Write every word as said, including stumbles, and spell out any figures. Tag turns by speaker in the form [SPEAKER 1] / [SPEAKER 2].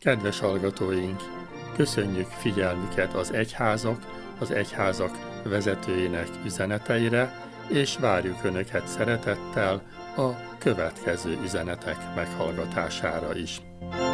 [SPEAKER 1] Kedves hallgatóink! Köszönjük figyelmüket az egyházak, az egyházak vezetőinek üzeneteire, és várjuk Önöket szeretettel a következő üzenetek meghallgatására is.